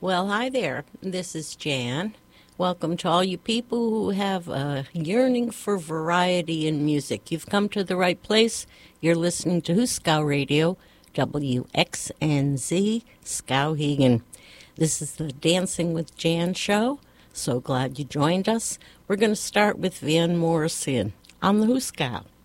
Well, hi there. This is Jan. Welcome to all you people who have a yearning for variety in music. You've come to the right place. You're listening to Huskow Radio, WXNZ, Skowhegan. This is the Dancing with Jan show. So glad you joined us. We're going to start with Van Morrison on the Huskow.